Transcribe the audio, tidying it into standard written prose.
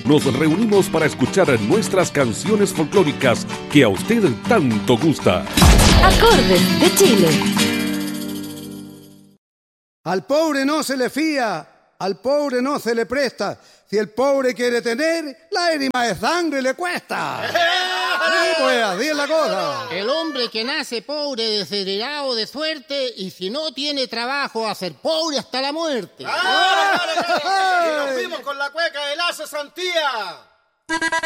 nos reunimos para escuchar nuestras canciones folclóricas que a usted tanto gusta. Acordes de Chile. Al pobre no se le fía, al pobre no se le presta. Si el pobre quiere tener, lágrima de sangre le cuesta. Sí, pues, así es la cosa. El hombre que nace pobre, desheredado de suerte, y si no tiene trabajo, a ser pobre hasta la muerte. Y nos fuimos con la cueca de Lazo Santía.